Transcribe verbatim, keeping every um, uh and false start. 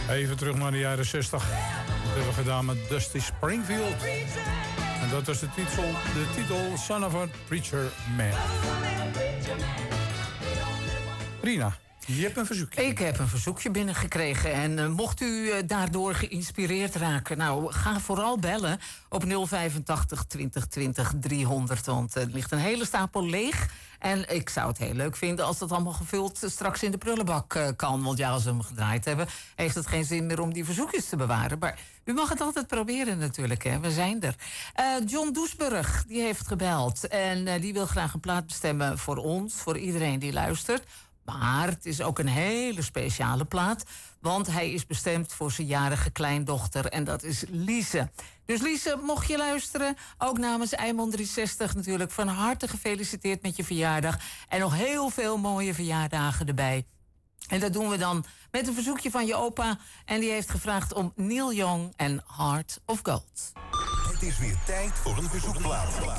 Even terug naar de jaren zestig. Dat hebben we gedaan met Dusty Springfield. En dat was de titel, de titel Son of a Preacher Man. Rina, je hebt een verzoekje. Ik heb een verzoekje binnengekregen. En uh, mocht u uh, daardoor geïnspireerd raken... nou, ga vooral bellen op nul vijfentachtig twintig twintig driehonderd. Want uh, er ligt een hele stapel leeg. En ik zou het heel leuk vinden als dat allemaal gevuld uh, straks in de prullenbak uh, kan. Want ja, als we hem gedraaid hebben... heeft het geen zin meer om die verzoekjes te bewaren. Maar u mag het altijd proberen natuurlijk, hè. We zijn er. Uh, John Doesburg, die heeft gebeld. En uh, die wil graag een plaat bestemmen voor ons, voor iedereen die luistert... Maar het is ook een hele speciale plaat. Want hij is bestemd voor zijn jarige kleindochter. En dat is Lise. Dus Lise, mocht je luisteren... ook namens Eimond driehonderdzestig natuurlijk... van harte gefeliciteerd met je verjaardag. En nog heel veel mooie verjaardagen erbij. En dat doen we dan met een verzoekje van je opa. En die heeft gevraagd om Neil Young en Heart of Gold. Het is weer tijd voor een verzoekplaat.